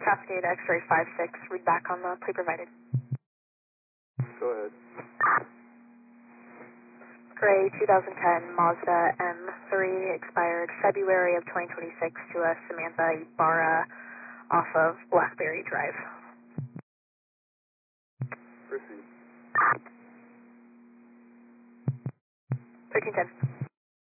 Cascade X-ray 56, read back on the pre-provided. Go ahead. Gray 2010 Mazda M3, expired February of 2026 to a Samantha Ibarra off of Blackberry Drive. Proceed. 1310.